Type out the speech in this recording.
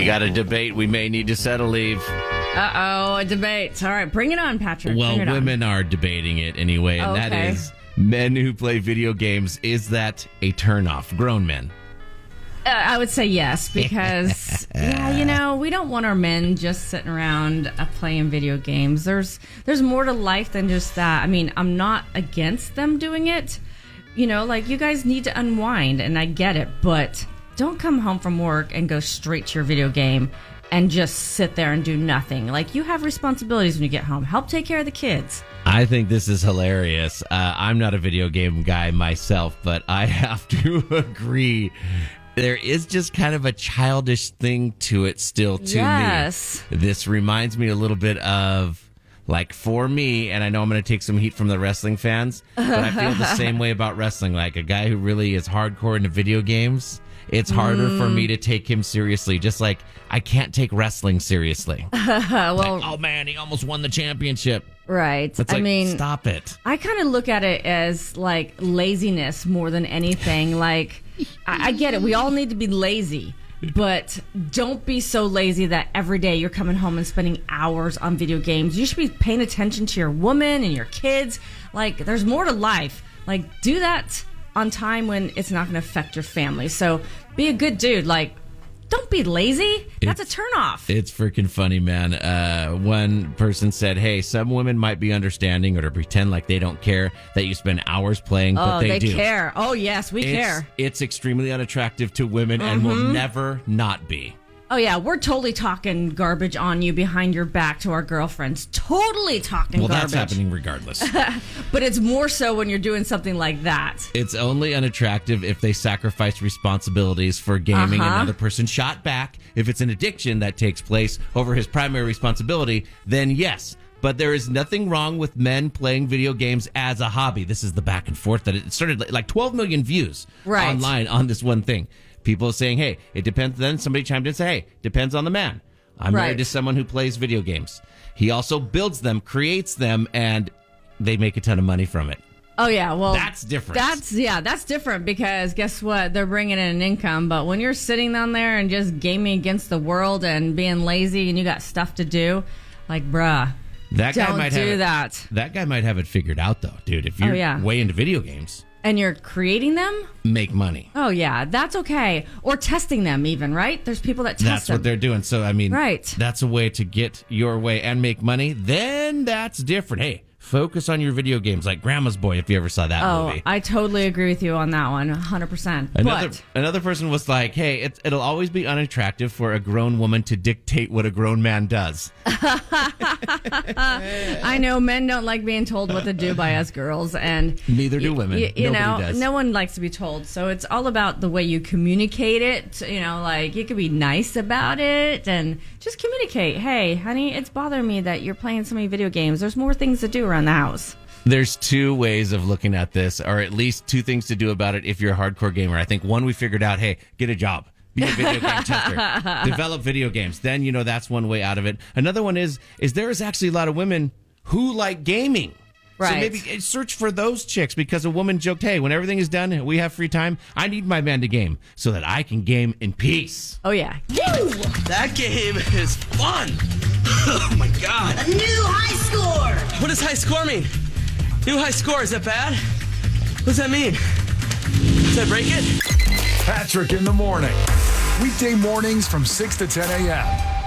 got a debate we may need to settle, Eve. Uh-oh, a debate. All right, bring it on, Patrick. Well, bring it women are debating it anyway, and that is men who play video games. Is that a turnoff? Grown men. I would say yes, because, we don't want our men just sitting around playing video games. There's more to life than just that. I mean, I'm not against them doing it. You guys need to unwind, and I get it, but don't come home from work and go straight to your video game and just sit there and do nothing. You have responsibilities when you get home. Help take care of the kids. I think this is hilarious. I'm not a video game guy myself, but I have to agree. There is just kind of a childish thing to it still to me. This reminds me a little bit of, for me, and I know I'm going to take some heat from the wrestling fans, but I feel the same way about wrestling. Like a guy who really is hardcore into video games, it's harder for me to take him seriously. Just like I can't take wrestling seriously. Oh man, he almost won the championship. Right. It's stop it. I kind of look at it as laziness more than anything. I get it. We all need to be lazy, but don't be so lazy that every day you're coming home and spending hours on video games. You should be paying attention to your woman and your kids. There's more to life. Do that on time when it's not going to affect your family. So be a good dude. Don't be lazy. That's a turnoff. It's freaking funny, man. One person said, hey, some women might be understanding or to pretend like they don't care that you spend hours playing, but they do. Care. Oh, yes, we care. It's extremely unattractive to women and will never not be. Oh, yeah, we're totally talking garbage on you behind your back to our girlfriends. Totally talking garbage. Well, that's happening regardless. But it's more so when you're doing something like that. It's only unattractive if they sacrifice responsibilities for gaming another person shot back. If it's an addiction that takes place over his primary responsibility, then yes. But there is nothing wrong with men playing video games as a hobby. This is the back and forth that it started 12 million views online on this one thing. People saying, hey, it depends. Then somebody chimed in and said, hey, depends on the man. I'm married to someone who plays video games. He also builds them, creates them, and they make a ton of money from it. Oh, yeah. Well, that's different. That's different because guess what? They're bringing in an income. But when you're sitting down there and just gaming against the world and being lazy and you got stuff to do, bruh, that guy don't might do have that. That guy might have it figured out, though, dude. If you're way into video games. And you're creating them? Make money. Oh, yeah. That's okay. Or testing them even, right? There's people that test them. That's what they're doing. So, that's a way to get your way and make money. Then that's different. Hey, focus on your video games like Grandma's Boy, if you ever saw that movie. I totally agree with you on that one, 100%. Another person was like, hey, it'll always be unattractive for a grown woman to dictate what a grown man does. I know men don't like being told what to do by us girls, and neither do women. Nobody does. No one likes to be told. So it's all about the way you communicate it. You could be nice about it and just communicate. Hey, honey, it's bothering me that you're playing so many video games. There's more things to do around the house. There's two ways of looking at this, or at least two things to do about it if you're a hardcore gamer. I think one, we figured out, hey, get a job. Be a video game tester. Develop video games. Then, that's one way out of it. Another one is there is actually a lot of women who like gaming. Right. So maybe search for those chicks because a woman joked, hey, when everything is done, we have free time, I need my man to game so that I can game in peace. Oh, yeah. Woo! That game is fun. Oh, my God. A new high score. What does high score mean? New high score, is that bad? What does that mean? Did I break it? Patrick in the morning. Weekday mornings from 6 to 10 a.m.